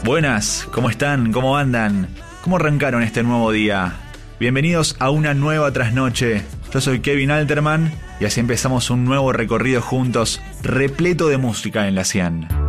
Buenas, ¿cómo están? ¿Cómo andan? ¿Cómo arrancaron este nuevo día? Bienvenidos a una nueva trasnoche. Yo soy Kevin Alterman y así empezamos un nuevo recorrido juntos, repleto de música en la 100.